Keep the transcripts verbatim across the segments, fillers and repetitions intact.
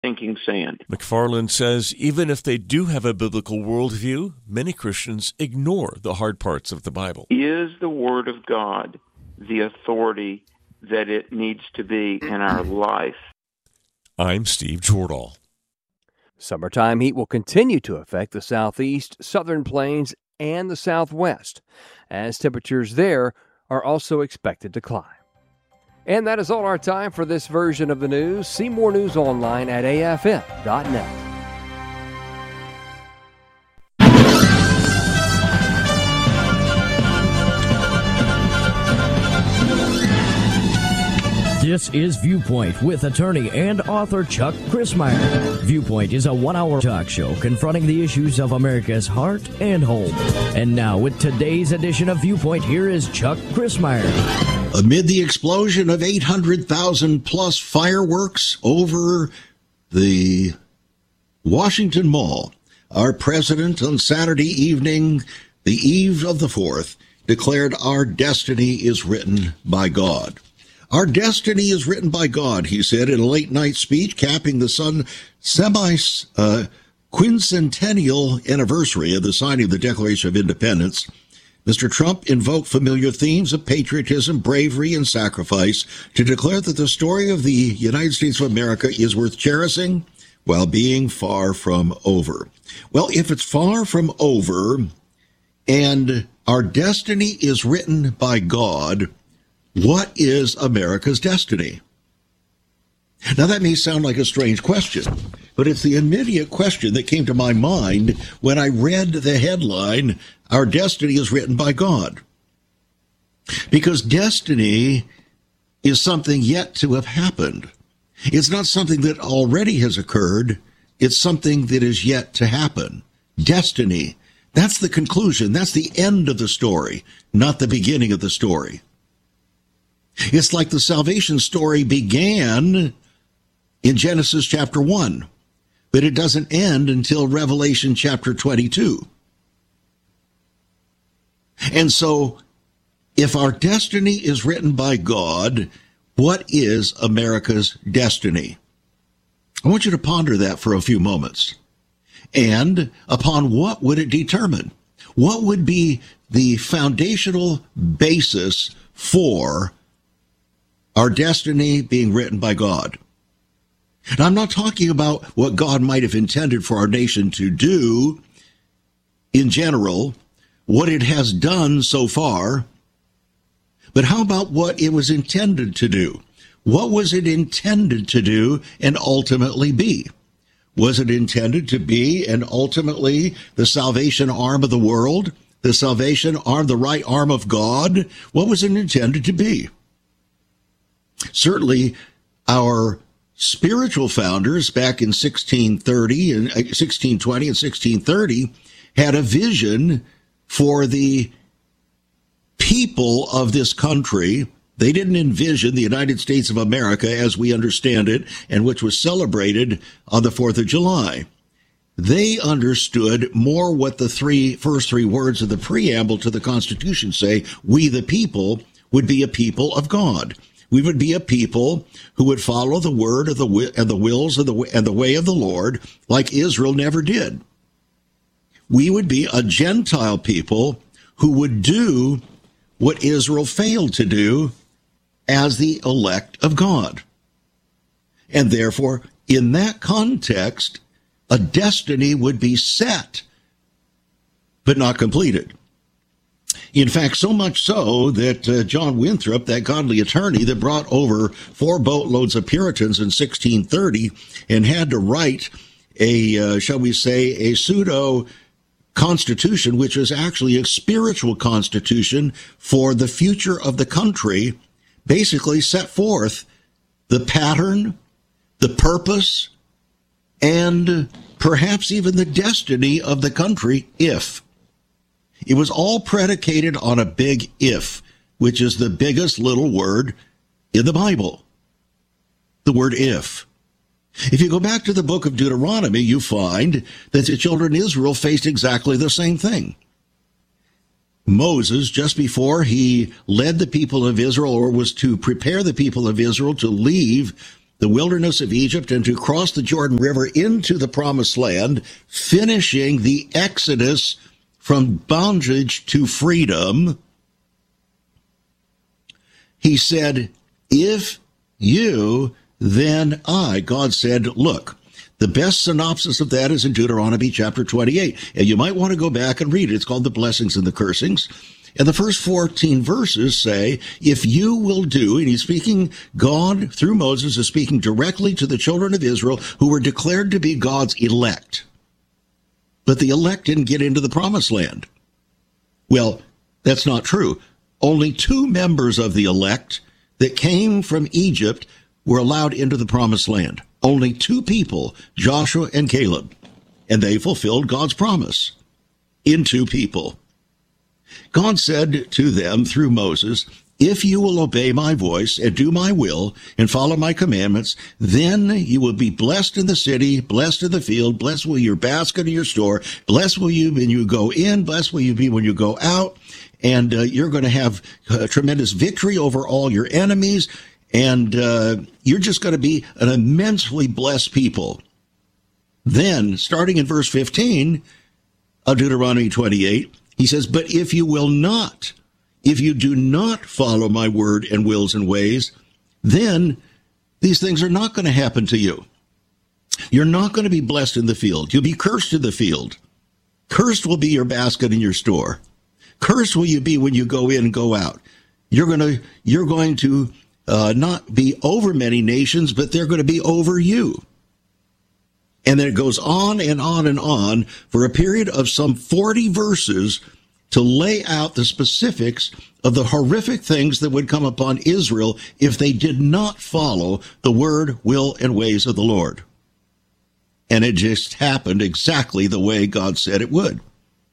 sinking sand. McFarland says even if they do have a biblical worldview, many Christians ignore the hard parts of the Bible. Is the Word of God the authority that it needs to be in our life? I'm Steve Jordahl. Summertime heat will continue to affect the southeast, southern plains, and the southwest, as temperatures there are also expected to climb. And that is all our time for this version of the news. See more news online at A F M dot net. This is Viewpoint with attorney and author Chuck Crismier. Viewpoint is a one-hour talk show confronting the issues of America's heart and home. And now, with today's edition of Viewpoint, here is Chuck Crismier. Amid the explosion of eight hundred thousand plus fireworks over the Washington Mall, our president on Saturday evening, the eve of the fourth, declared our destiny is written by God. Our destiny is written by God, he said in a late-night speech capping the sun semi uh, quincentennial anniversary of the signing of the Declaration of Independence. Mister Trump invoked familiar themes of patriotism, bravery, and sacrifice to declare that the story of the United States of America is worth cherishing while being far from over. Well, if it's far from over and our destiny is written by God, what is America's destiny? Now, that may sound like a strange question, but it's the immediate question that came to my mind when I read the headline, Our Destiny is Written by God. Because destiny is something yet to have happened. It's not something that already has occurred. It's something that is yet to happen. Destiny. That's the conclusion. That's the end of the story, not the beginning of the story. It's like the salvation story began in Genesis chapter one, but it doesn't end until Revelation chapter twenty-two. And so, if our destiny is written by God, what is America's destiny? I want you to ponder that for a few moments. And upon what would it determine? What would be the foundational basis for our destiny being written by God? And I'm not talking about what God might have intended for our nation to do in general, what it has done so far, but how about what it was intended to do? What was it intended to do and ultimately be? Was it intended to be and ultimately the salvation arm of the world, the salvation arm, the right arm of God? What was it intended to be? Certainly, our spiritual founders back in sixteen thirty and sixteen twenty and sixteen thirty had a vision for the people of this country. They didn't envision the United States of America as we understand it and which was celebrated on the fourth of July. They understood more what the three first three words of the preamble to the Constitution say. We the people would be a people of God. We would be a people who would follow the word of the and the wills of the and the way of the Lord, like Israel never did. We would be a Gentile people who would do what Israel failed to do as the elect of God. And therefore, in that context, a destiny would be set, but not completed. In fact, so much so that uh, John Winthrop, that godly attorney that brought over four boatloads of Puritans in sixteen thirty and had to write a, uh, shall we say, a pseudo constitution, which was actually a spiritual constitution for the future of the country, basically set forth the pattern, the purpose, and perhaps even the destiny of the country if. It was all predicated on a big if, which is the biggest little word in the Bible. The word if. If you go back to the book of Deuteronomy, you find that the children of Israel faced exactly the same thing. Moses, just before he led the people of Israel, or was to prepare the people of Israel to leave the wilderness of Egypt and to cross the Jordan River into the promised land, finishing the exodus from bondage to freedom, he said, if you, then I. God said, look, the best synopsis of that is in Deuteronomy chapter twenty-eight. And you might want to go back and read it. It's called The Blessings and the Cursings. And the first fourteen verses say, if you will do, and he's speaking, God through Moses is speaking directly to the children of Israel who were declared to be God's elect. But the elect didn't get into the promised land. Well, that's not true. Only two members of the elect that came from Egypt were allowed into the promised land. Only two people, Joshua and Caleb. And they fulfilled God's promise in two people. God said to them through Moses, if you will obey my voice and do my will and follow my commandments, then you will be blessed in the city, blessed in the field, blessed will your basket and your store, blessed will you when you go in, blessed will you be when you go out, and uh, you're going to have uh, tremendous victory over all your enemies, and uh, you're just going to be an immensely blessed people. Then, starting in verse fifteen of Deuteronomy twenty-eight, he says, but if you will not, if you do not follow my word and wills and ways, then these things are not going to happen to you. You're not going to be blessed in the field. You'll be cursed in the field. Cursed will be your basket and your store. Cursed will you be when you go in and go out. You're going to, you're going to uh, not be over many nations, but they're going to be over you. And then it goes on and on and on for a period of some forty verses to lay out the specifics of the horrific things that would come upon Israel if they did not follow the word, will, and ways of the Lord. And it just happened exactly the way God said it would.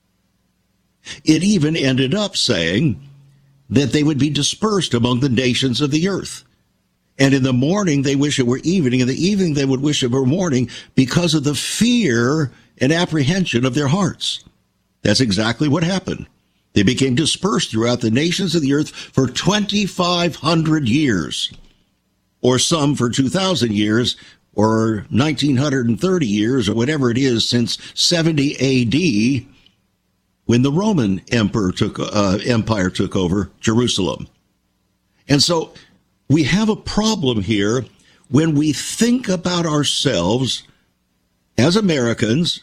It even ended up saying that they would be dispersed among the nations of the earth. And in the morning, they wish it were evening. In the evening, they would wish it were morning because of the fear and apprehension of their hearts. That's exactly what happened. They became dispersed throughout the nations of the earth for twenty-five hundred years, or some for two thousand years, or nineteen thirty years, or whatever it is, since seventy A D, when the Roman emperor took, uh, empire took over Jerusalem. And so we have a problem here when we think about ourselves as Americans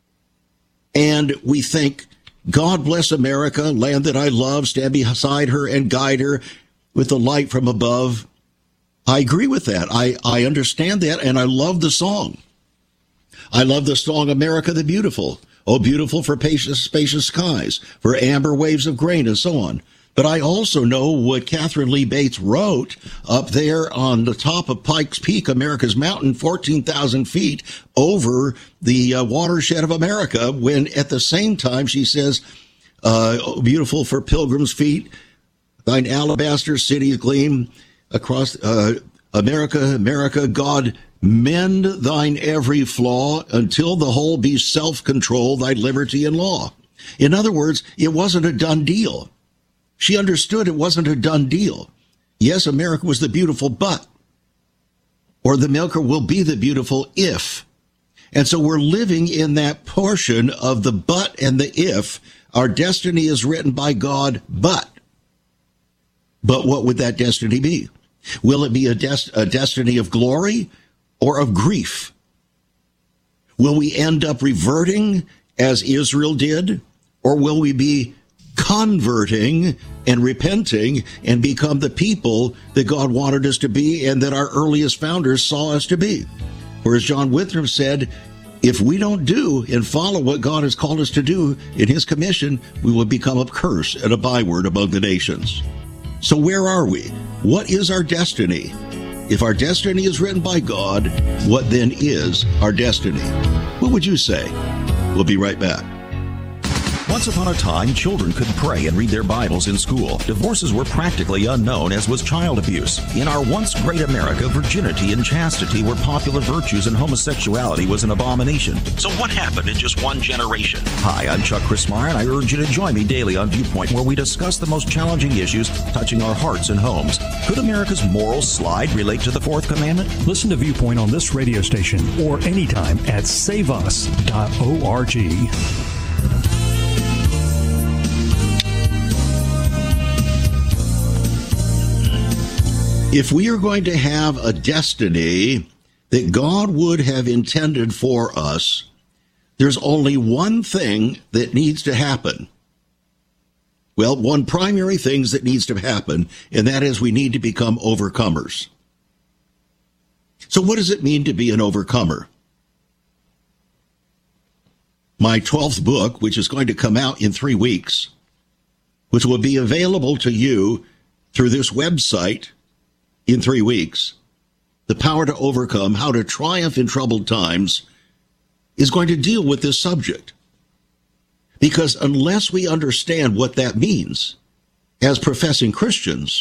and we think, God bless America, land that I love, stand beside her and guide her with the light from above. I agree with that. I, I understand that, and I love the song. I love the song, America the Beautiful. Oh, beautiful for spacious, spacious skies, for amber waves of grain, and so on. But I also know what Catherine Lee Bates wrote up there on the top of Pikes Peak, America's mountain, fourteen thousand feet over the uh, watershed of America, when at the same time she says, uh, oh, beautiful for pilgrims' feet, thine alabaster cities gleam across uh, America, America, God, mend thine every flaw until the whole be self-control, thy liberty and law. In other words, it wasn't a done deal. She understood it wasn't a done deal. Yes, America was the beautiful, but, or the America will be the beautiful if. And so we're living in that portion of the but and the if. Our destiny is written by God, but. But what would that destiny be? Will it be a, des- a destiny of glory or of grief? Will we end up reverting as Israel did, or will we be converting and repenting and become the people that God wanted us to be and that our earliest founders saw us to be? For as John Winthrop said, if we don't do and follow what God has called us to do in his commission, we will become a curse and a byword among the nations. So where are we? What is our destiny? If our destiny is written by God, what then is our destiny? What would you say? We'll be right back. Once upon a time, children could pray and read their Bibles in school. Divorces were practically unknown, as was child abuse. In our once great America, virginity and chastity were popular virtues and homosexuality was an abomination. So what happened in just one generation? Hi, I'm Chuck Crismier, and I urge you to join me daily on Viewpoint, where we discuss the most challenging issues touching our hearts and homes. Could America's moral slide relate to the Fourth Commandment? Listen to Viewpoint on this radio station or anytime at save us dot org. If we are going to have a destiny that God would have intended for us, there's only one thing that needs to happen. Well, one primary thing that needs to happen, and that is we need to become overcomers. So what does it mean to be an overcomer? My twelfth book, which is going to come out in three weeks, which will be available to you through this website in three weeks, The Power to Overcome, How to Triumph in Troubled Times, is going to deal with this subject. Because unless we understand what that means as professing Christians,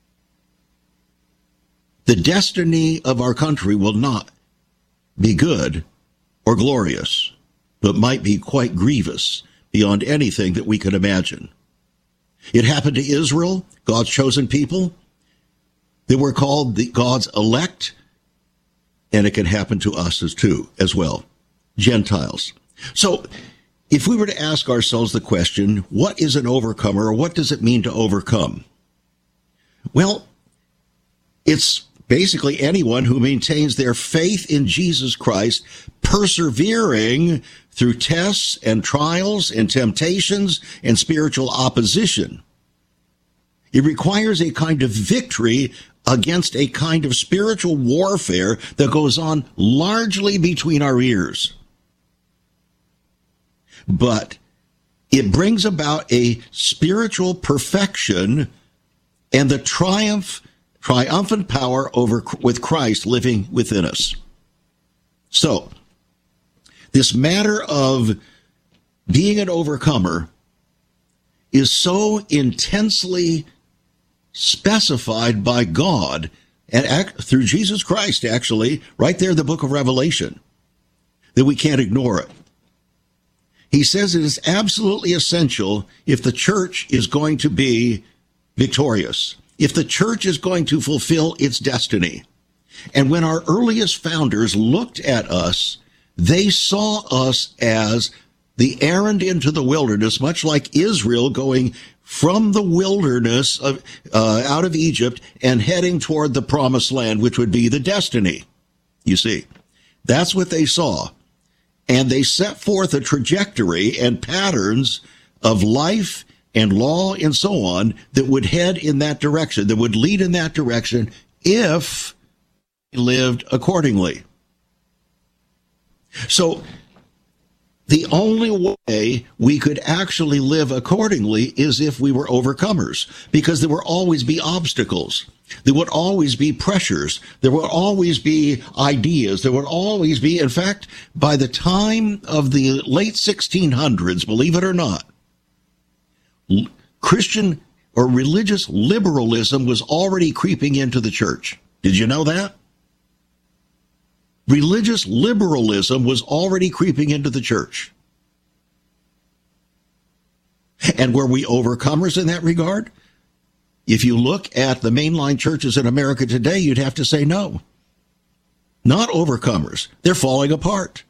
the destiny of our country will not be good or glorious, but might be quite grievous beyond anything that we can imagine. It happened to Israel, God's chosen people. They were called the God's elect, and it can happen to us as too, as well, Gentiles. So if we were to ask ourselves the question, what is an overcomer, or what does it mean to overcome? Well, it's basically anyone who maintains their faith in Jesus Christ, persevering through tests and trials and temptations and spiritual opposition. It requires a kind of victory against a kind of spiritual warfare that goes on largely between our ears. But it brings about a spiritual perfection and the triumph, triumphant power over with Christ living within us. So, this matter of being an overcomer is so intensely specified by God and act, through Jesus Christ, actually, right there in the book of Revelation, that we can't ignore it. He says it is absolutely essential if the church is going to be victorious, if the church is going to fulfill its destiny. And when our earliest founders looked at us, they saw us as the errand into the wilderness, much like Israel going from the wilderness of, uh, out of Egypt and heading toward the promised land, which would be the destiny. You see, that's what they saw. And they set forth a trajectory and patterns of life and law and so on that would head in that direction, that would lead in that direction if we lived accordingly. So the only way we could actually live accordingly is if we were overcomers, because there will always be obstacles. There would always be pressures. There would always be ideas. There would always be, in fact, by the time of the late sixteen hundreds, believe it or not, Christian or religious liberalism was already creeping into the church. Did you know that? Religious liberalism was already creeping into the church. And were we overcomers in that regard? If you look at the mainline churches in America today, you'd have to say no. Not overcomers. They're falling apart.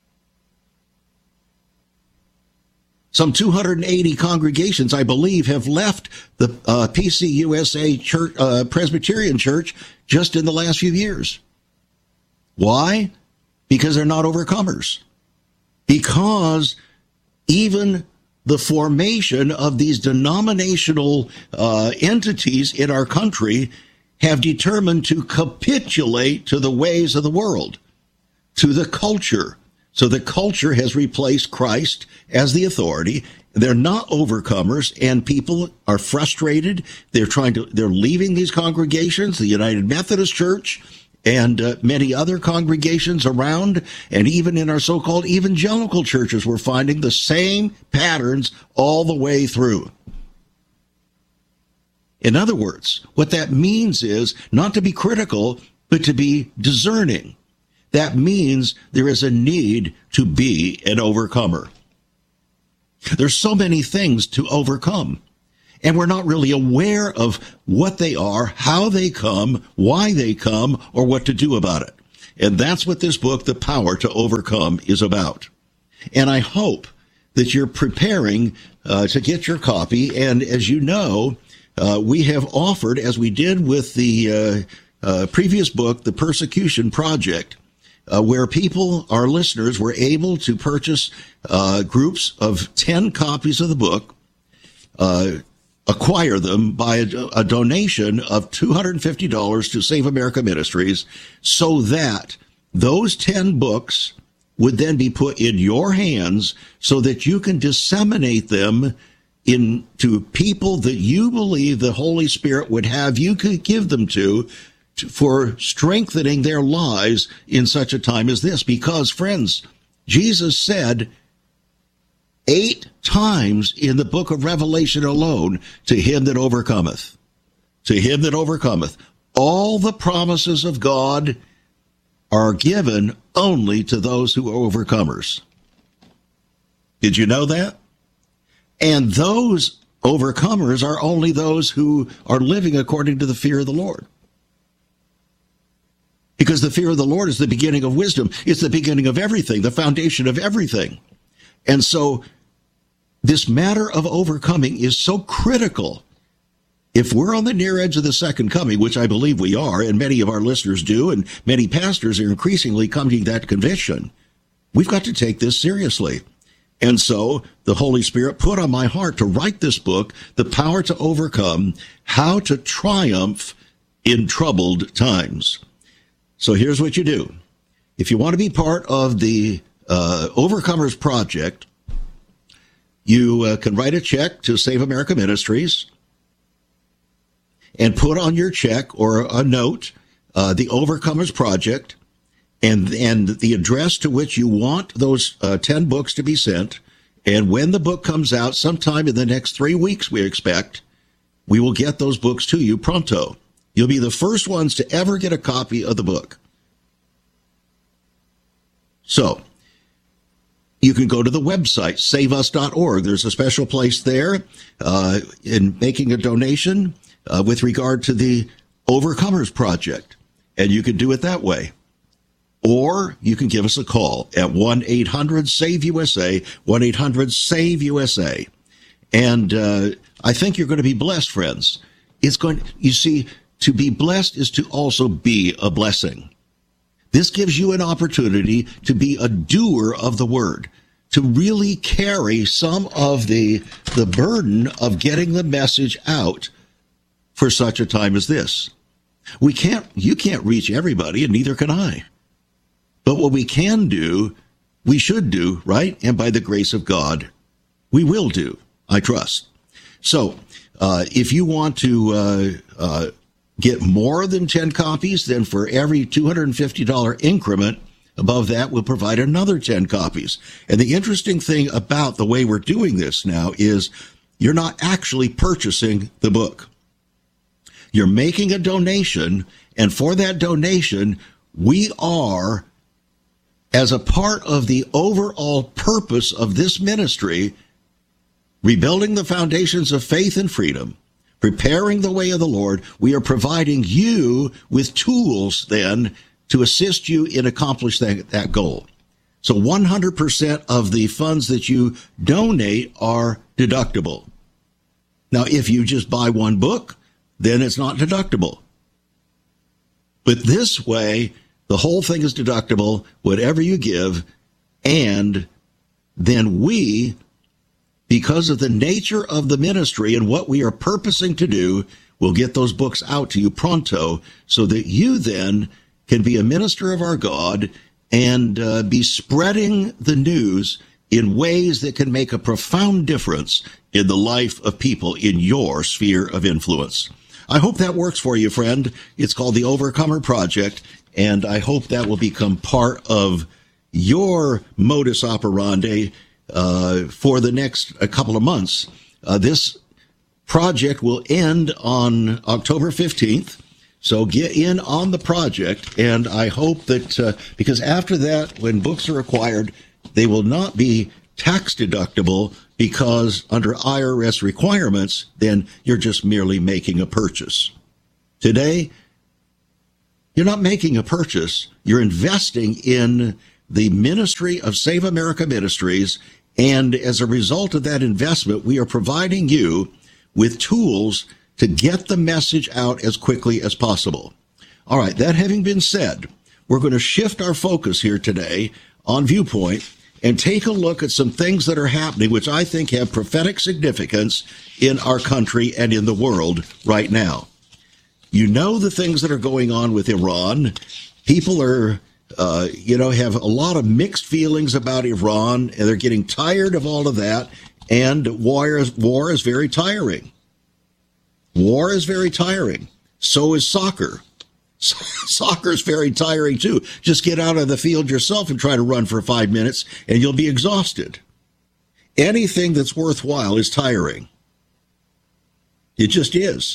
Some two hundred eighty congregations, I believe, have left the uh, P C U S A church, uh, Presbyterian Church just in the last few years. Why? Because they're not overcomers. Because even the formation of these denominational uh, entities in our country have determined to capitulate to the ways of the world, to the culture. So the culture has replaced Christ as the authority. They're not overcomers, and people are frustrated. They're trying to, they're leaving these congregations, the United Methodist Church, and uh, many other congregations around, and even in our so-called evangelical churches, we're finding the same patterns all the way through. In other words, what that means is not to be critical, but to be discerning. That means there is a need to be an overcomer. There's so many things to overcome, and we're not really aware of what they are, how they come, why they come, or what to do about it. And that's what this book, The Power to Overcome, is about. And I hope that you're preparing uh, to get your copy. And as you know, uh, we have offered, as we did with the uh, uh, previous book, The Persecution Project, Uh, where people, our listeners, were able to purchase uh, groups of ten copies of the book, uh, acquire them by a, a donation of two hundred fifty dollars to Save America Ministries, so that those ten books would then be put in your hands so that you can disseminate them in to people that you believe the Holy Spirit would have you could give them to, for strengthening their lives in such a time as this. Because, friends, Jesus said eight times in the book of Revelation alone, to him that overcometh, to him that overcometh. All the promises of God are given only to those who are overcomers. Did you know that? And those overcomers are only those who are living according to the fear of the Lord. Because the fear of the Lord is the beginning of wisdom. It's the beginning of everything, the foundation of everything. And so this matter of overcoming is so critical. If we're on the near edge of the second coming, which I believe we are, and many of our listeners do, and many pastors are increasingly coming to that conviction, we've got to take this seriously. And so the Holy Spirit put on my heart to write this book, The Power to Overcome, How to Triumph in Troubled Times. So here's what you do. If you want to be part of the uh, Overcomers Project, you uh, can write a check to Save America Ministries and put on your check or a note uh, the Overcomers Project and, and the address to which you want those uh, ten books to be sent. And when the book comes out, sometime in the next three weeks, we expect, we will get those books to you pronto. You'll be the first ones to ever get a copy of the book. So, you can go to the website, save us dot org. There's a special place there uh, in making a donation uh, with regard to the Overcomers Project. And you can do it that way. Or you can give us a call at one eight hundred save U S A, one eight hundred save U S A. And uh, I think you're going to be blessed, friends. It's going, you see, to be blessed is to also be a blessing. This gives you an opportunity to be a doer of the word, to really carry some of the, the burden of getting the message out for such a time as this. We can't, you can't reach everybody, and neither can I. But what we can do, we should do, right? And by the grace of God, we will do, I trust. So, uh, if you want to, uh, uh, get more than ten copies, then for every two hundred fifty dollars increment above that, we'll provide another ten copies. And the interesting thing about the way we're doing this now is you're not actually purchasing the book. You're making a donation, and for that donation, we are, as a part of the overall purpose of this ministry, rebuilding the foundations of faith and freedom, preparing the way of the Lord. We are providing you with tools then to assist you in accomplishing that, that goal. So one hundred percent of the funds that you donate are deductible. Now, if you just buy one book, then it's not deductible. But this way, the whole thing is deductible, whatever you give, and then we, because of the nature of the ministry and what we are purposing to do, we'll get those books out to you pronto so that you then can be a minister of our God and uh, be spreading the news in ways that can make a profound difference in the life of people in your sphere of influence. I hope that works for you, friend. It's called the Overcomer Project, And I hope that will become part of your modus operandi uh, for the next a couple of months. Uh, this project will end on October fifteenth. So get in on the project. And I hope that, uh, because after that, when books are acquired, they will not be tax deductible, because under I R S requirements, then you're just merely making a purchase. Today, you're not making a purchase. You're investing in the ministry of Save America Ministries. And as a result of that investment, we are providing you with tools to get the message out as quickly as possible. All right, that having been said, we're going to shift our focus here today on Viewpoint and take a look at some things that are happening, which I think have prophetic significance in our country and in the world right now. You know the things that are going on with Iran. People are, uh, you know, have a lot of mixed feelings about Iran, and they're getting tired of all of that, and war is, war is very tiring. War is very tiring. So is soccer. Soccer is very tiring, too. Just get out of the field yourself and try to run for five minutes, and you'll be exhausted. Anything that's worthwhile is tiring. It just is.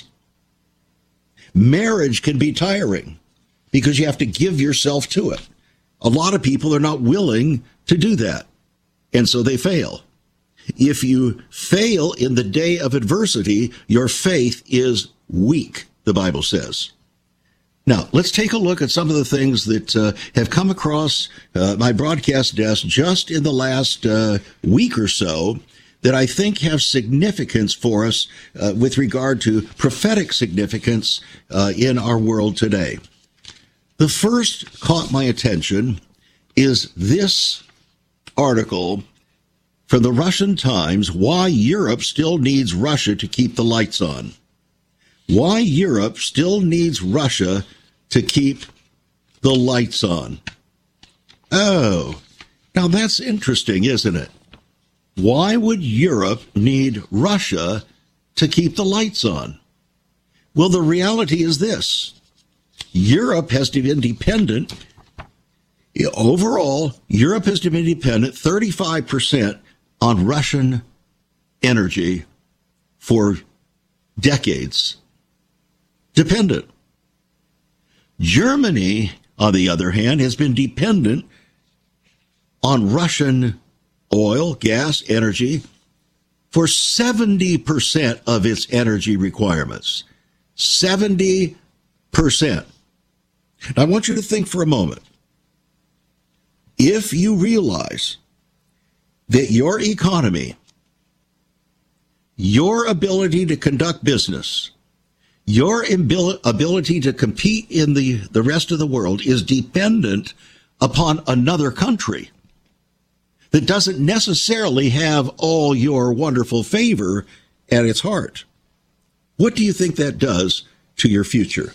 Marriage can be tiring because you have to give yourself to it. A lot of people are not willing to do that, and so they fail. If you fail in the day of adversity, your faith is weak, the Bible says. Now, let's take a look at some of the things that uh, have come across uh, my broadcast desk just in the last uh, week or so that I think have significance for us uh, with regard to prophetic significance uh, in our world today. The first caught my attention is this article from the Russian Times, Why Europe Still Needs Russia to Keep the Lights On. Why Europe Still Needs Russia to Keep the Lights On. Oh, now that's interesting, isn't it? Why would Europe need Russia to keep the lights on? Well, the reality is this. Europe has been dependent. Overall, Europe has been dependent thirty-five percent on Russian energy for decades. Dependent. Germany, on the other hand, has been dependent on Russian oil, gas, energy for seventy percent of its energy requirements. seventy percent. Now, I want you to think for a moment. If you realize that your economy, your ability to conduct business, your ability to compete in the, the rest of the world is dependent upon another country that doesn't necessarily have all your wonderful favor at its heart, what do you think that does to your future?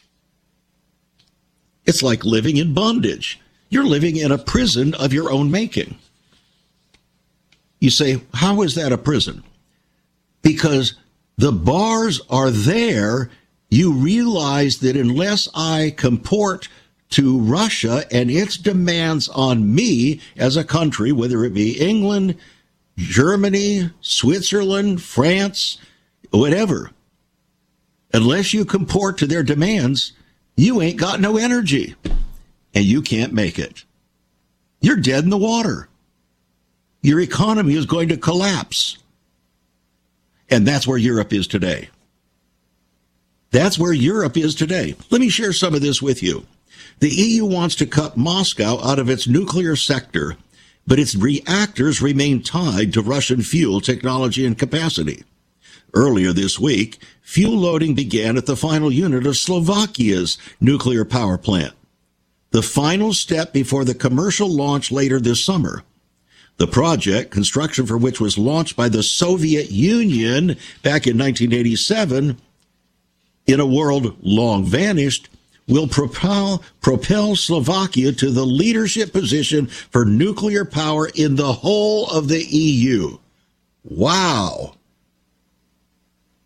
It's like living in bondage. You're living in a prison of your own making. You say, how is that a prison? Because the bars are there. You realize that unless I comport to Russia and its demands on me as a country, whether it be England, Germany, Switzerland, France, whatever, unless you comport to their demands, you ain't got no energy and you can't make it. You're dead in the water. Your economy is going to collapse. And that's where Europe is today. That's where Europe is today. Let me share some of this with you. The E U wants to cut Moscow out of its nuclear sector, but its reactors remain tied to Russian fuel technology and capacity. Earlier this week, fuel loading began at the final unit of Slovakia's nuclear power plant, the final step before the commercial launch later this summer. The project, construction for which was launched by the Soviet Union back in nineteen eighty-seven, in a world long vanished, will propel, propel Slovakia to the leadership position for nuclear power in the whole of the E U. Wow.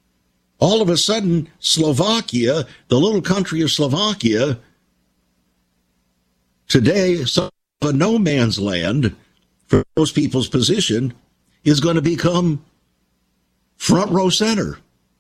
All of a sudden, Slovakia, the little country of Slovakia, Today, some of a no man's land for those people's position is going to become front row center.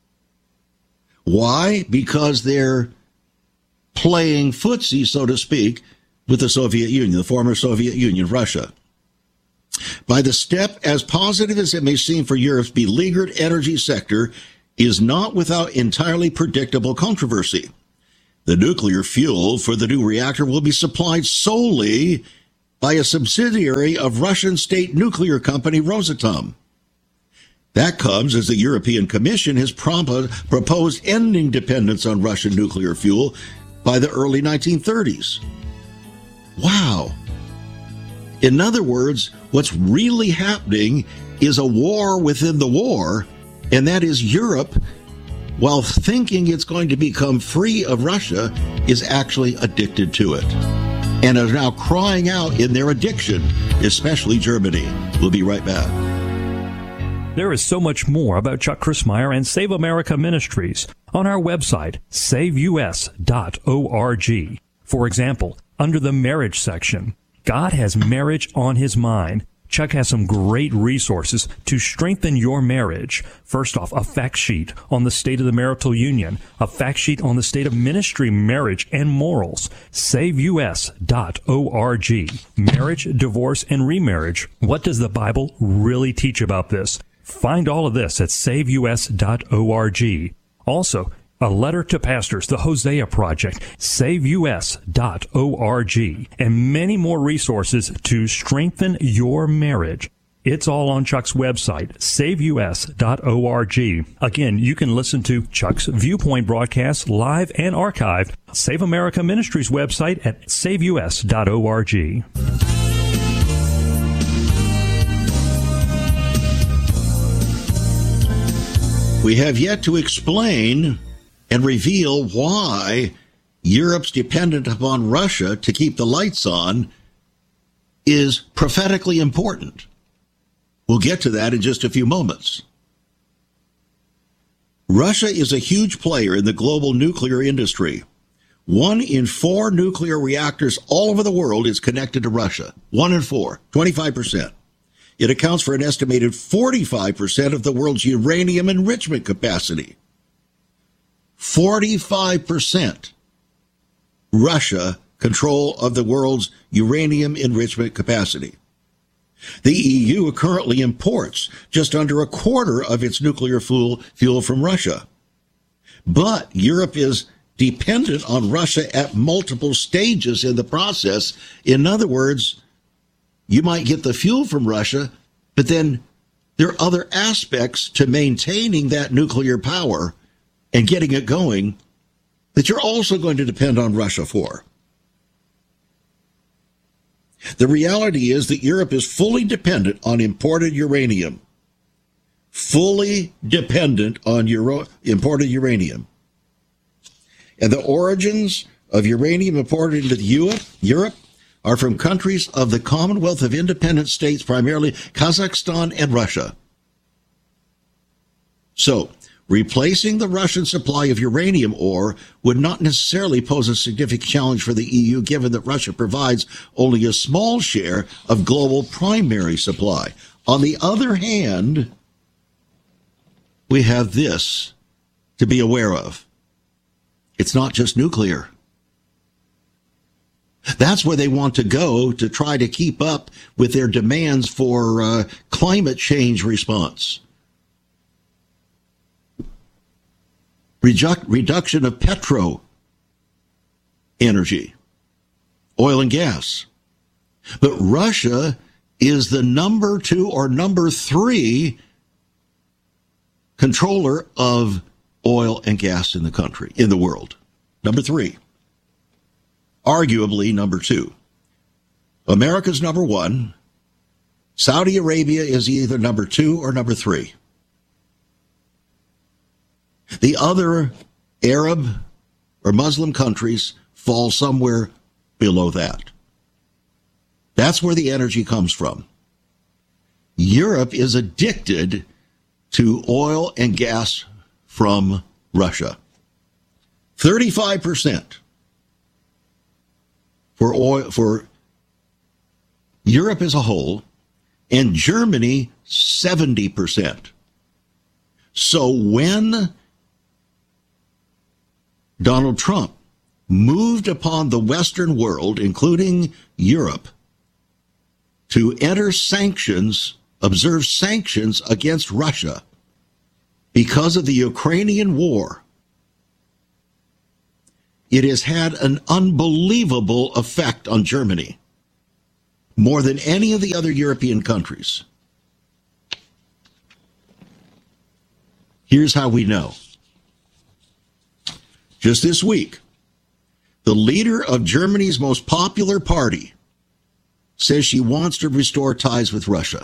Why? Because they're playing footsie, so to speak, with the Soviet Union, the former Soviet Union, Russia. By the step, as positive as it may seem for Europe's beleaguered energy sector, is not without entirely predictable controversy. The nuclear fuel for the new reactor will be supplied solely by a subsidiary of Russian state nuclear company Rosatom. That comes as the European Commission has proposed ending dependence on Russian nuclear fuel by the early nineteen thirties. Wow. In other words, what's really happening is a war within the war, and that is Europe, while thinking it's going to become free of Russia, is actually addicted to it and are now crying out in their addiction, especially Germany. We'll be right back. There is so much more about Chuck Crismier and Save America Ministries on our website, save u s dot org. For example, under the marriage section, God has marriage on his mind. Chuck has some great resources to strengthen your marriage. First off, a fact sheet on the state of the marital union, a fact sheet on the state of ministry, marriage, and morals. save u s dot org. Marriage, divorce, and remarriage. What does the Bible really teach about this? Find all of this at save u s dot org. Also, a letter to pastors, the Hosea Project, save u s dot org, and many more resources to strengthen your marriage. It's all on Chuck's website, save u s dot org. Again, you can listen to Chuck's Viewpoint broadcasts live and archived. Save America Ministries website at save u s dot org. We have yet to explain and reveal why Europe's dependent upon Russia to keep the lights on is prophetically important. We'll get to that in just a few moments. Russia is a huge player in the global nuclear industry. One in four nuclear reactors all over the world is connected to Russia. One in four, twenty-five percent. It accounts for an estimated forty-five percent of the world's uranium enrichment capacity. forty-five percent Russia control of the world's uranium enrichment capacity. The E U currently imports just under a quarter of its nuclear fuel, fuel from Russia. But Europe is dependent on Russia at multiple stages in the process. In other words, you might get the fuel from Russia, but then there are other aspects to maintaining that nuclear power and getting it going that you're also going to depend on Russia for. The reality is that Europe is fully dependent on imported uranium. Fully dependent on Euro- imported uranium. And the origins of uranium imported into Europe, Europe are from countries of the Commonwealth of Independent States, primarily Kazakhstan and Russia. So, replacing the Russian supply of uranium ore would not necessarily pose a significant challenge for the E U, given that Russia provides only a small share of global primary supply. On the other hand, we have this to be aware of. It's not just nuclear. That's where they want to go to try to keep up with their demands for uh, climate change response. Redu- reduction of petro energy, oil and gas. But Russia is the number two or number three controller of oil and gas in the country, in the world. Number three. Arguably number two. America's number one. Saudi Arabia is either number two or number three. The other Arab or Muslim countries fall somewhere below that. That's where the energy comes from. Europe is addicted to oil and gas from Russia. thirty-five percent. for oil, for Europe as a whole, and Germany seventy percent. So when Donald Trump moved upon the Western world, including Europe, to enter sanctions, observe sanctions against Russia because of the Ukrainian war, it has had an unbelievable effect on Germany, more than any of the other European countries. Here's how we know. Just this week, the leader of Germany's most popular party says she wants to restore ties with Russia.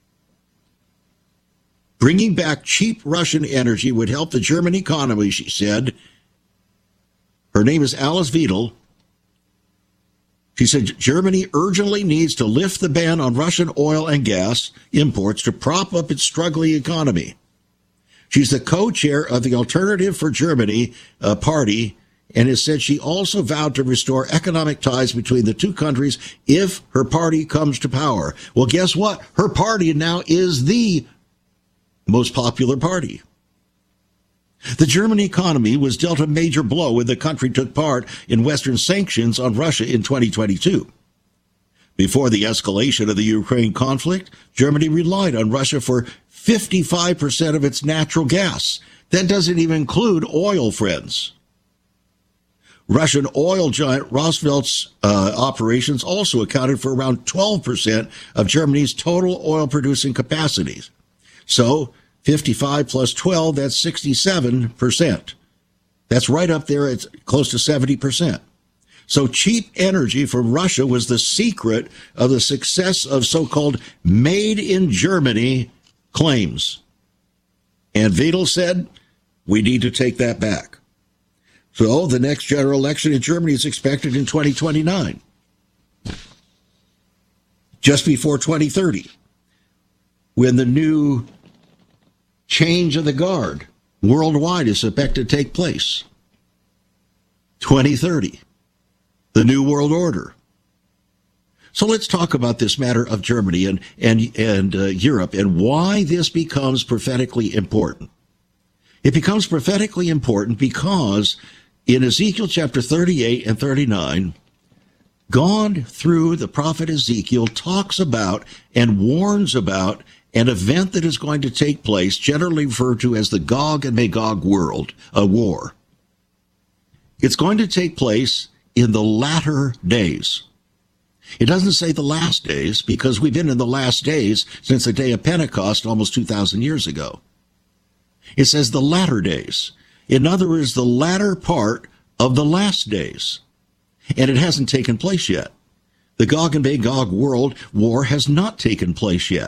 Bringing back cheap Russian energy would help the German economy, she said. Her name is Alice Weidel. She said Germany urgently needs to lift the ban on Russian oil and gas imports to prop up its struggling economy. She's the co-chair of the Alternative for Germany uh, party, and has said she also vowed to restore economic ties between the two countries if her party comes to power. Well, guess what? Her party now is the most popular party. The German economy was dealt a major blow when the country took part in Western sanctions on Russia in twenty twenty-two. Before the escalation of the Ukraine conflict, Germany relied on Russia for fifty-five percent of its natural gas. That doesn't even include oil, friends. Russian oil giant Rosneft's uh, operations also accounted for around twelve percent of Germany's total oil-producing capacities. So fifty-five plus twelve, that's sixty-seven percent. That's right up there. It's close to seventy percent. So cheap energy from Russia was the secret of the success of so-called made in Germany claims. And Weidel said, we need to take that back. So the next general election in Germany is expected in twenty twenty-nine, just before twenty thirty, when the new change of the guard worldwide is expected to take place. twenty thirty, the new world order. So let's talk about this matter of Germany and and and uh, Europe and why this becomes prophetically important. It becomes prophetically important because in Ezekiel chapter thirty-eight and thirty-nine, God, through the prophet Ezekiel, talks about and warns about an event that is going to take place, generally referred to as the Gog and Magog world, a war. It's going to take place in the latter days. It doesn't say the last days, because we've been in the last days since the day of Pentecost almost two thousand years ago. It says the latter days. In other words, the latter part of the last days. And it hasn't taken place yet. The Gog and Magog world war has not taken place yet.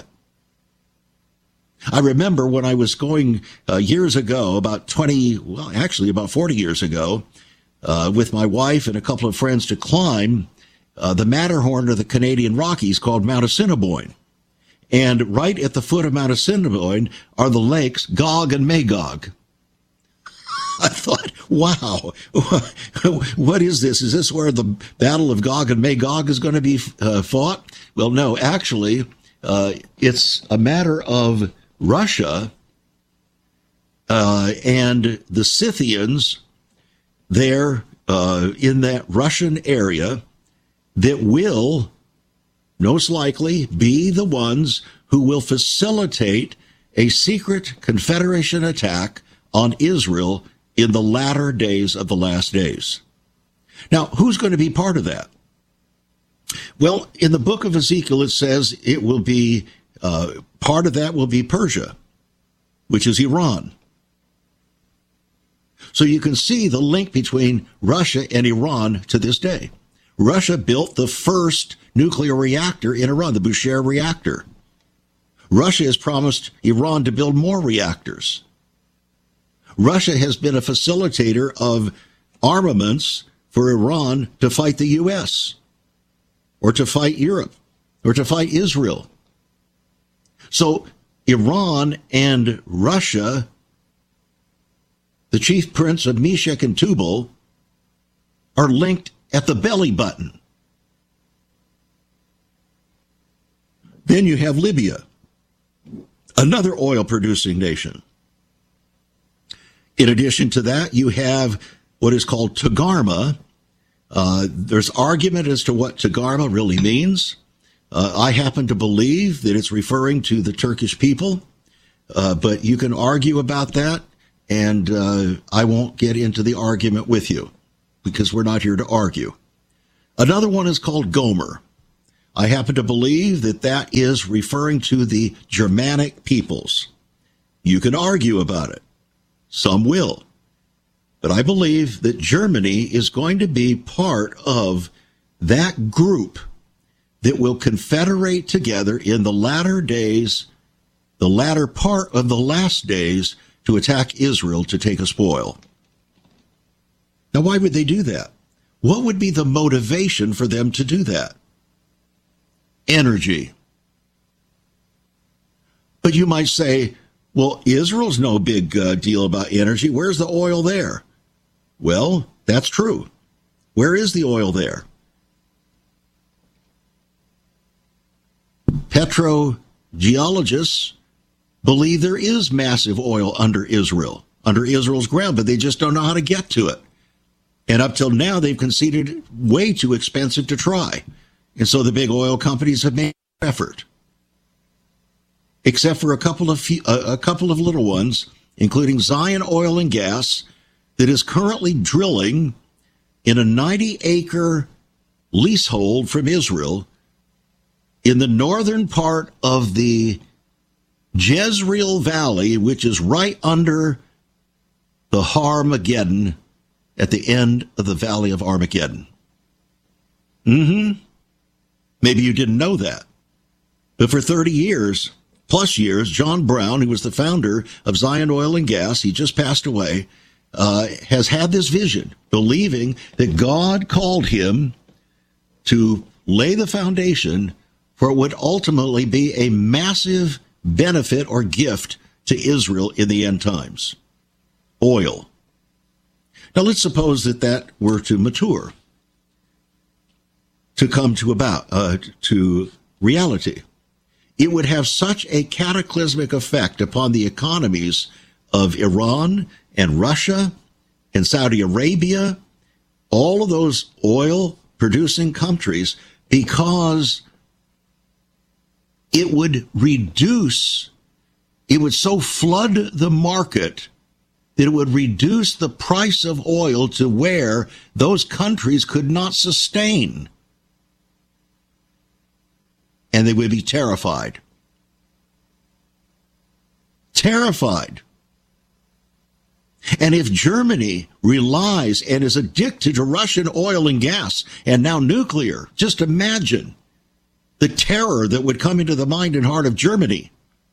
I remember when I was going uh, years ago, about twenty, well, actually about forty years ago, uh, with my wife and a couple of friends to climb uh, the Matterhorn of the Canadian Rockies called Mount Assiniboine. And right at the foot of Mount Assiniboine are the lakes Gog and Magog. I thought, wow, what is this? Is this where the Battle of Gog and Magog is going to be uh, fought? Well, no, actually, uh, it's a matter of Russia uh, and the Scythians there uh, in that Russian area that will most likely be the ones who will facilitate a secret Confederation attack on Israel in the latter days of the last days. Now, who's going to be part of that? Well, in the book of Ezekiel, it says it will be, uh, part of that will be Persia, which is Iran. So you can see the link between Russia and Iran to this day. Russia built the first nuclear reactor in Iran, the Bushehr reactor. Russia has promised Iran to build more reactors. Russia has been a facilitator of armaments for Iran to fight the U S or to fight Europe or to fight Israel. So Iran and Russia, the chief prince of Meshech and Tubal, are linked at the belly button. Then you have Libya, another oil-producing nation. In addition to that, you have what is called Togarmah. Uh, there's argument as to what Togarmah really means. Uh, I happen to believe that it's referring to the Turkish people, uh, but you can argue about that, and uh, I won't get into the argument with you because we're not here to argue. Another one is called Gomer. I happen to believe that that is referring to the Germanic peoples. You can argue about it. Some will. But I believe that Germany is going to be part of that group that will confederate together in the latter days, the latter part of the last days, to attack Israel to take a spoil. Now, why would they do that? What would be the motivation for them to do that? Energy. But you might say, well, Israel's no big uh, deal about energy. Where's the oil there? Well, that's true. Where is the oil there? Petrogeologists believe there is massive oil under Israel, under Israel's ground, but they just don't know how to get to it. And up till now, they've conceded it way too expensive to try. And so the big oil companies have made an effort. Except for a couple of few, uh, a couple of little ones, including Zion Oil and Gas, that is currently drilling in a ninety acre leasehold from Israel in the northern part of the Jezreel Valley, which is right under the Har-Mageddon at the end of the Valley of Armageddon. Mm-hmm. Maybe you didn't know that. But for thirty years, plus years, John Brown, who was the founder of Zion Oil and Gas, he just passed away, uh, has had this vision, believing that God called him to lay the foundation for what would ultimately be a massive benefit or gift to Israel in the end times. Oil. Now let's suppose that that were to mature, to come to about, uh, to reality. It would have such a cataclysmic effect upon the economies of Iran and Russia and Saudi Arabia, all of those oil-producing countries, because it would reduce, it would so flood the market that it would reduce the price of oil to where those countries could not sustain. And they would be terrified. Terrified. And if Germany relies and is addicted to Russian oil and gas and now nuclear, just imagine the terror that would come into the mind and heart of Germany.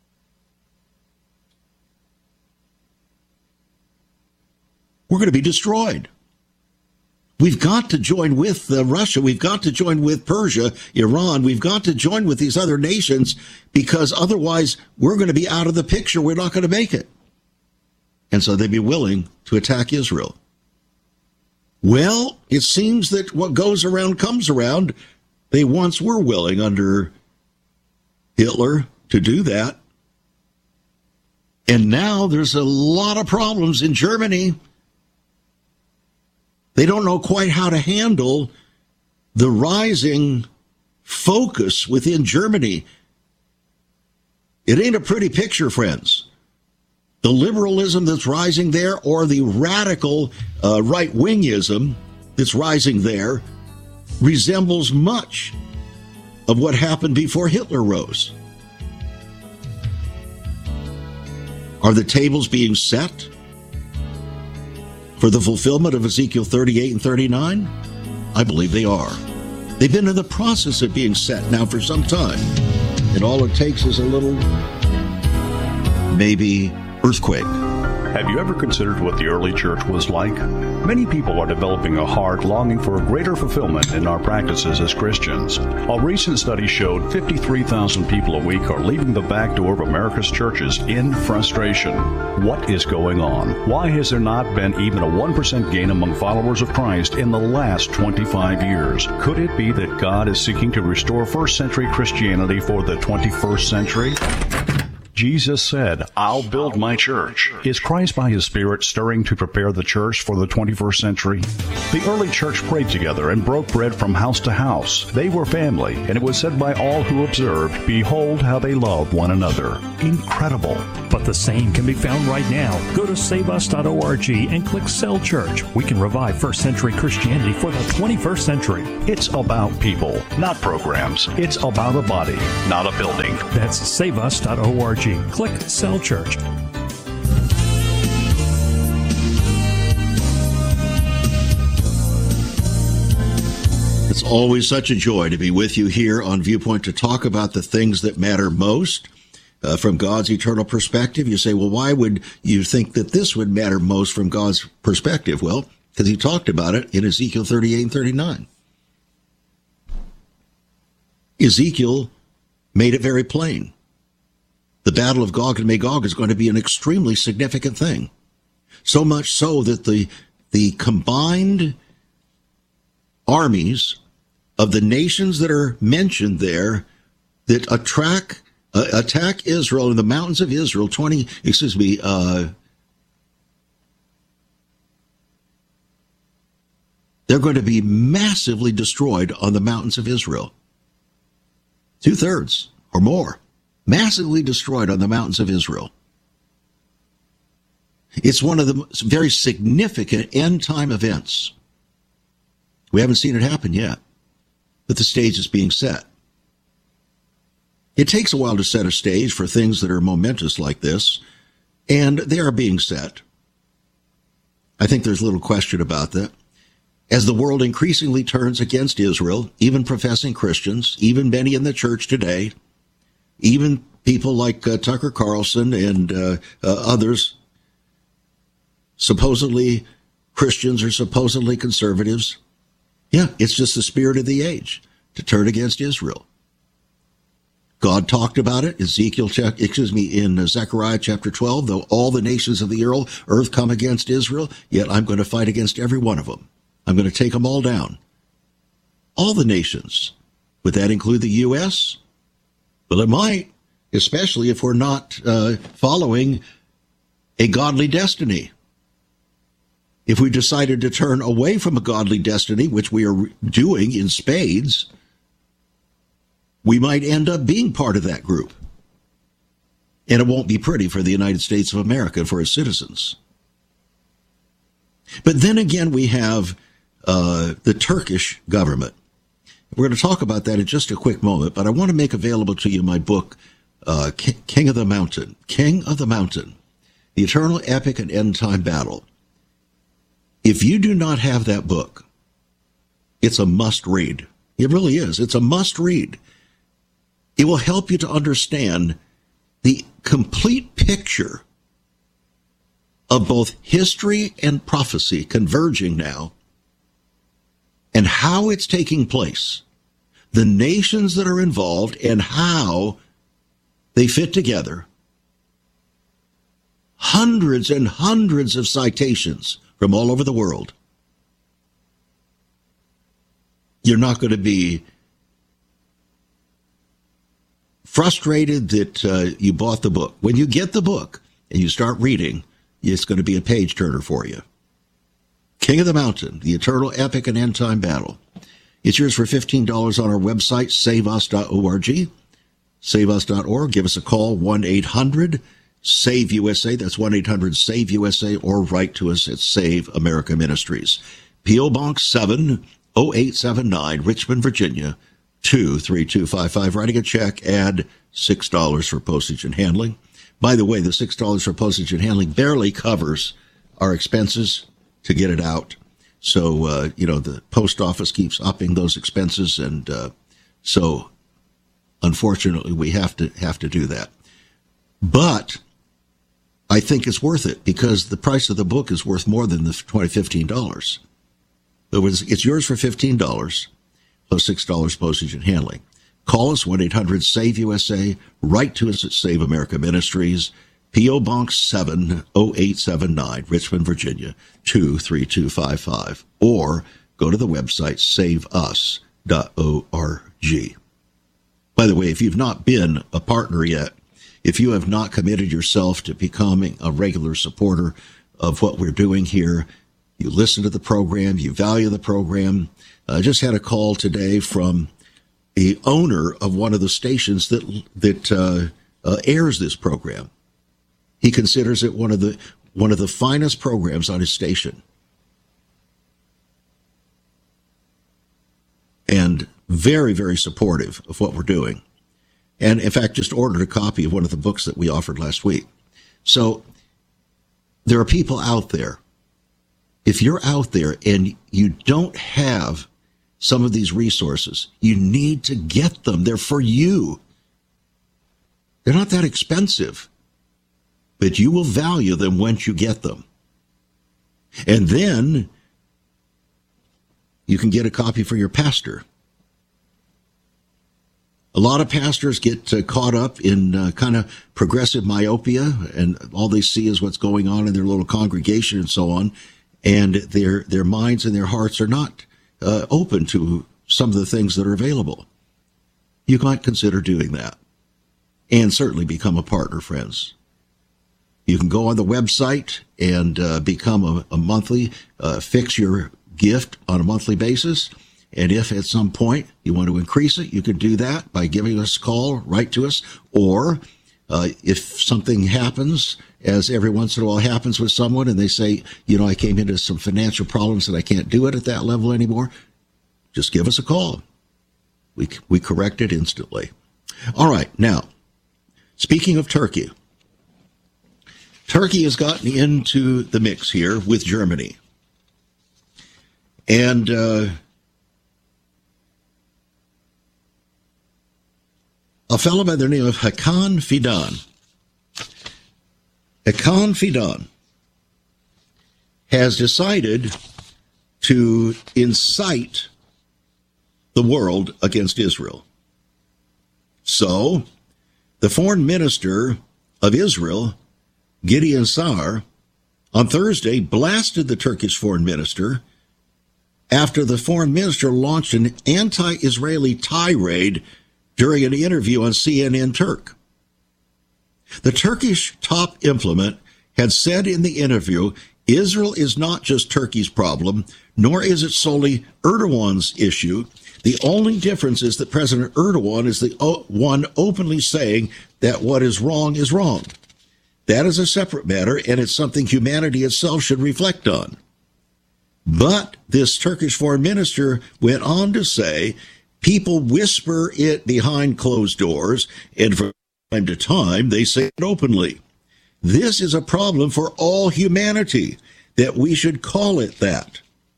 We're going to be destroyed. We've got to join with uh, Russia. We've got to join with Persia, Iran. We've got to join with these other nations because otherwise we're going to be out of the picture. We're not going to make it. And so they'd be willing to attack Israel. Well, it seems that what goes around comes around. They once were willing under Hitler to do that. And now there's a lot of problems in Germany. They don't know quite how to handle the rising focus within Germany. It ain't a pretty picture, friends. The liberalism that's rising there or the radical uh, right-wingism that's rising there resembles much of what happened before Hitler rose. Are the tables being set for the fulfillment of Ezekiel thirty-eight and thirty-nine? I believe they are. They've been in the process of being set now for some time. And all it takes is a little, maybe, earthquake. Have you ever considered what the early church was like? Many people are developing a heart longing for a greater fulfillment in our practices as Christians. A recent study showed fifty-three thousand people a week are leaving the back door of America's churches in frustration. What is going on? Why has there not been even a one percent gain among followers of Christ in the last twenty-five years? Could it be that God is seeking to restore first century Christianity for the twenty-first century? Jesus said, I'll build my church. Is Christ by his Spirit stirring to prepare the church for the twenty-first century? The early church prayed together and broke bread from house to house. They were family, and it was said by all who observed, behold how they love one another. Incredible. But the same can be found right now. Go to save us dot org and click Cell Church. We can revive first century Christianity for the twenty-first century. It's about people, not programs. It's about a body, not a building. That's save us dot org. Click Cell Church. It's always such a joy to be with you here on Viewpoint to talk about the things that matter most uh, from God's eternal perspective. You say, well, why would you think that this would matter most from God's perspective? Well, because he talked about it in Ezekiel thirty-eight and thirty-nine. Ezekiel made it very plain. The battle of Gog and Magog is going to be an extremely significant thing. So much so that the, the combined armies of the nations that are mentioned there that attract, uh, attack Israel in the mountains of Israel, twenty, excuse me, uh, they're going to be massively destroyed on the mountains of Israel. Two-thirds or more. Massively destroyed on the mountains of Israel. It's one of the very significant end-time events. We haven't seen it happen yet, but the stage is being set. It takes a while to set a stage for things that are momentous like this, and they are being set. I think there's little question about that. As the world increasingly turns against Israel, even professing Christians, even many in the church today, even people like uh, Tucker Carlson and uh, uh, others, supposedly Christians or supposedly conservatives. Yeah, it's just the spirit of the age to turn against Israel. God talked about it, Ezekiel, excuse me, in Zechariah chapter twelve, though all the nations of the earth come against Israel, yet I'm going to fight against every one of them. I'm going to take them all down. All the nations. Would that include the U S? Well, it might, especially if we're not uh, following a godly destiny. If we decided to turn away from a godly destiny, which we are doing in spades, we might end up being part of that group. And it won't be pretty for the United States of America and for its citizens. But then again, we have uh, the Turkish government. We're going to talk about that in just a quick moment, but I want to make available to you my book, uh, King of the Mountain, King of the Mountain, The Eternal Epic and End Time Battle. If you do not have that book, it's a must read. It really is. It's a must read. It will help you to understand the complete picture of both history and prophecy converging now, and how it's taking place, the nations that are involved, and how they fit together. Hundreds and hundreds of citations from all over the world. You're not going to be frustrated that uh, you bought the book. When you get the book and you start reading, it's going to be a page turner for you. King of the Mountain, The Eternal Epic and End Time Battle. It's yours for fifteen dollars on our website, save us dot org. save us dot org. Give us a call, one eight hundred save U S A. That's one eight hundred save U S A, or write to us at Save America Ministries. P O. Box seven oh eight seven nine, Richmond, Virginia, two three two five five. Writing a check, add six dollars for postage and handling. By the way, the six dollars for postage and handling barely covers our expenses to get it out. So, uh, you know, the post office keeps upping those expenses, and uh, so, unfortunately, we have to have to do that. But I think it's worth it because the price of the book is worth more than the twenty dollars, fifteen dollars. It was, it's yours for fifteen dollars plus six dollars postage and handling. Call us one eight hundred save U S A. Write to us at Save America Ministries, P O. Box seven oh eight seven nine, Richmond, Virginia, two three two five five. Or go to the website save us dot org. By the way, if you've not been a partner yet, if you have not committed yourself to becoming a regular supporter of what we're doing here, you listen to the program, you value the program. I uh, just had a call today from the owner of one of the stations that that uh, uh, airs this program. He considers it one of the one of the finest programs on his station, and very, very supportive of what we're doing. And in fact, just ordered a copy of one of the books that we offered last week. So there are people out there. If you're out there and you don't have some of these resources, you need to get them. They're for you. They're not that expensive, but you will value them once you get them. And then you can get a copy for your pastor. A lot of pastors get uh, caught up in uh, kind of progressive myopia, and all they see is what's going on in their little congregation and so on, and their their minds and their hearts are not uh, open to some of the things that are available. You might consider doing that, and certainly become a partner, friends. You can go on the website and uh, become a, a monthly, uh, fix your gift on a monthly basis. And if at some point you want to increase it, you can do that by giving us a call, write to us, or uh, if something happens, as every once in a while happens with someone, and they say, you know, I came into some financial problems and I can't do it at that level anymore, just give us a call. We, we correct it instantly. All right. Now, speaking of Turkey, Turkey has gotten into the mix here with Germany. And, uh, a fellow by the name of Hakan Fidan. Hakan Fidan has decided to incite the world against Israel. So, the foreign minister of Israel, Gideon Sa'ar, on Thursday blasted the Turkish foreign minister after the foreign minister launched an anti-Israeli tirade during an interview on C N N Turk. The Turkish top diplomat had said in the interview, Israel is not just Turkey's problem, nor is it solely Erdogan's issue. The only difference is that President Erdogan is the one openly saying that what is wrong is wrong. That is a separate matter, and it's something humanity itself should reflect on. But this Turkish foreign minister went on to say, people whisper it behind closed doors, and from time to time, they say it openly. This is a problem for all humanity, that we should call it that.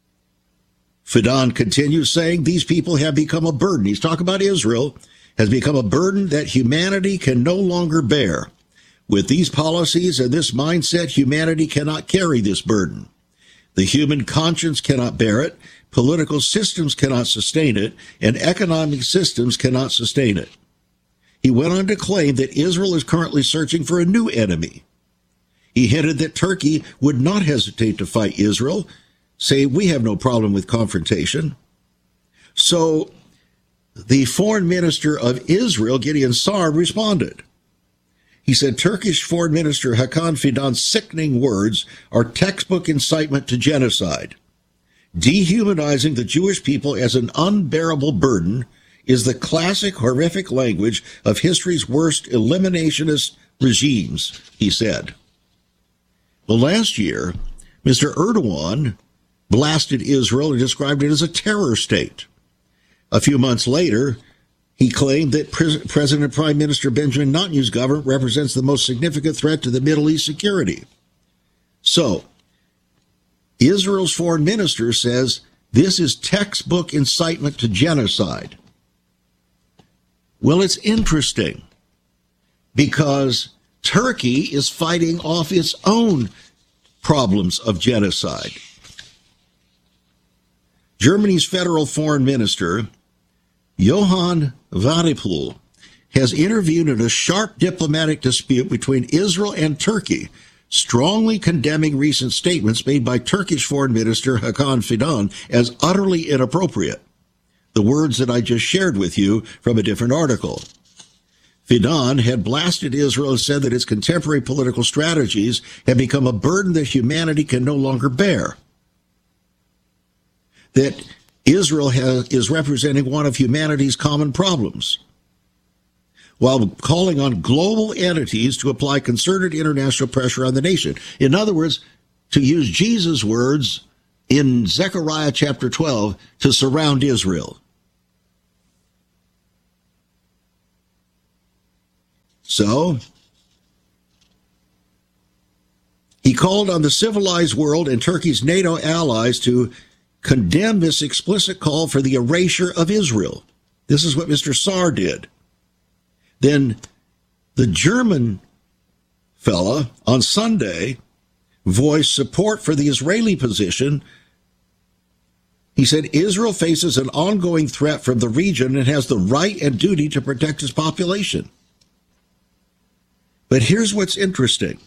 Fidan continues saying these people have become a burden. He's talking about Israel, has become a burden that humanity can no longer bear. With these policies and this mindset, humanity cannot carry this burden. The human conscience cannot bear it. Political systems cannot sustain it, and economic systems cannot sustain it. He went on to claim that Israel is currently searching for a new enemy. He hinted that Turkey would not hesitate to fight Israel, saying we have no problem with confrontation. So the foreign minister of Israel, Gideon Sa'ar, responded. He said Turkish foreign minister Hakan Fidan's sickening words are textbook incitement to genocide. Dehumanizing the Jewish people as an unbearable burden is the classic horrific language of history's worst eliminationist regimes, he said. Well, last year, Mister Erdogan blasted Israel and described it as a terror state. A few months later, he claimed that Pre- President Prime Minister Benjamin Netanyahu's government represents the most significant threat to the Middle East security. So, Israel's foreign minister says this is textbook incitement to genocide. Well, it's interesting because Turkey is fighting off its own problems of genocide. Germany's federal foreign minister, Johann Wadepool, has intervened in a sharp diplomatic dispute between Israel and Turkey, strongly condemning recent statements made by Turkish Foreign Minister Hakan Fidan as utterly inappropriate. The words that I just shared with you from a different article. Fidan had blasted Israel and said that its contemporary political strategies have become a burden that humanity can no longer bear. That Israel has, is representing one of humanity's common problems, while calling on global entities to apply concerted international pressure on the nation. In other words, to use Jesus' words in Zechariah chapter twelve, to surround Israel. So, he called on the civilized world and Turkey's NATO allies to condemn this explicit call for the erasure of Israel. This is what Mister Saar did. Then the German fella on Sunday voiced support for the Israeli position. He said Israel faces an ongoing threat from the region and has the right and duty to protect its population. But here's what's interesting.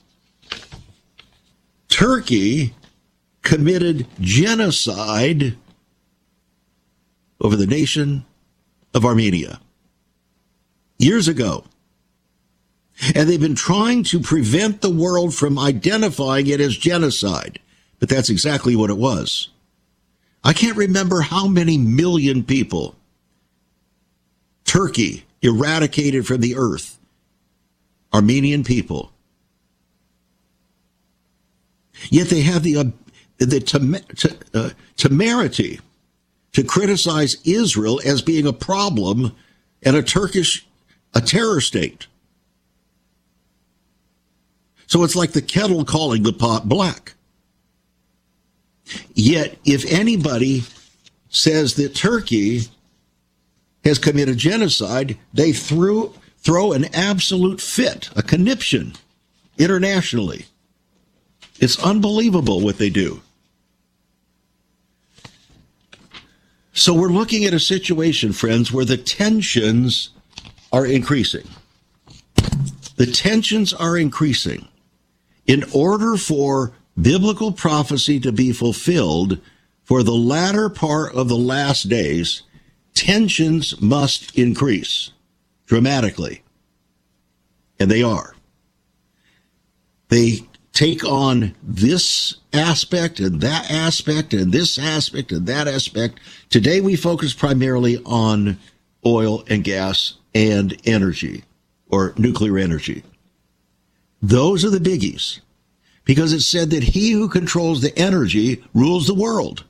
Turkey committed genocide over the nation of Armenia years ago. And they've been trying to prevent the world from identifying it as genocide. But that's exactly what it was. I can't remember how many million people Turkey eradicated from the earth. Armenian people. Yet they have the, uh, the tem- t- uh, temerity to criticize Israel as being a problem and a Turkish, a terror state. So it's like the kettle calling the pot black. Yet if anybody says that Turkey has committed genocide, they threw, throw an absolute fit, a conniption internationally. It's unbelievable what they do. So we're looking at a situation, friends, where the tensions are increasing. The tensions are increasing. In order for biblical prophecy to be fulfilled for the latter part of the last days, tensions must increase dramatically. And they are. They take on this aspect and that aspect and this aspect and that aspect. Today we focus primarily on oil and gas and energy, or nuclear energy. Those are the biggies, because it said that he who controls the energy rules the world.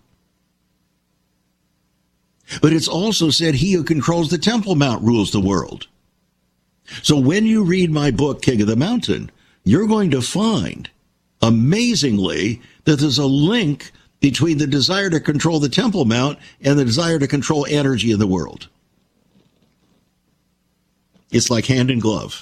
But it's also said he who controls the Temple Mount rules the world. So when you read my book, King of the Mountain, you're going to find, amazingly, that there's a link between the desire to control the Temple Mount and the desire to control energy in the world. It's like hand in glove.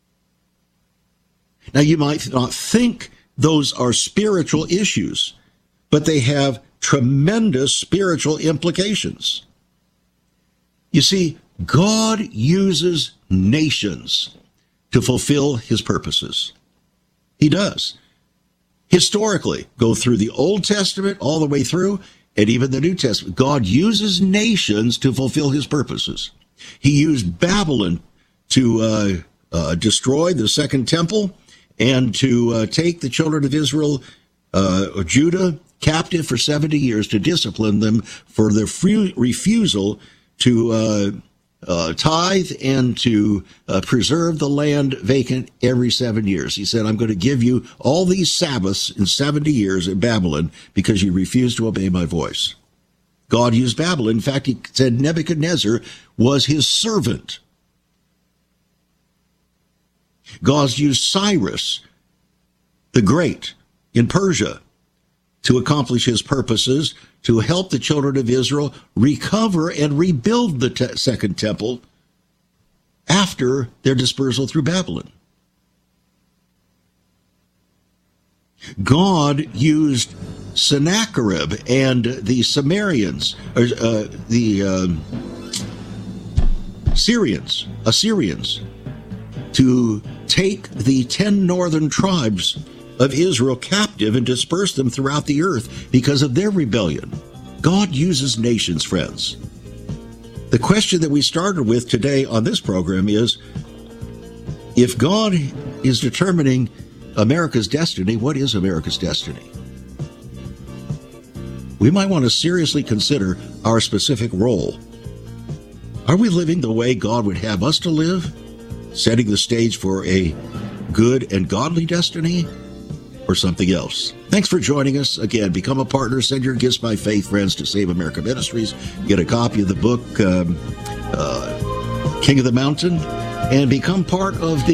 Now, you might not think those are spiritual issues, but they have tremendous spiritual implications. You see, God uses nations to fulfill his purposes. He does. Historically, go through the Old Testament all the way through, and even the New Testament, God uses nations to fulfill his purposes. He used Babylon to uh, uh, destroy the Second Temple and to uh, take the children of Israel, uh, or Judah, captive for seventy years to discipline them for their free refusal to uh, uh, tithe and to uh, preserve the land vacant every seven years. He said, I'm going to give you all these Sabbaths in seventy years in Babylon because you refused to obey my voice. God used Babylon. In fact, he said Nebuchadnezzar was his servant. God used Cyrus the Great in Persia to accomplish his purposes, to help the children of Israel recover and rebuild the te- Second Temple after their dispersal through Babylon. God used Sennacherib and the Sumerians, or uh, the um, Syrians, Assyrians, to take the ten northern tribes of Israel captive and disperse them throughout the earth because of their rebellion. God uses nations, friends. The question that we started with today on this program is, if God is determining America's destiny, what is America's destiny? We might want to seriously consider our specific role. Are we living the way God would have us to live, setting the stage for a good and godly destiny, or something else? Thanks for joining us. Again, become a partner. Send your gifts by faith, friends, to Save America Ministries. Get a copy of the book, um, uh, King of the Mountain, and become part of the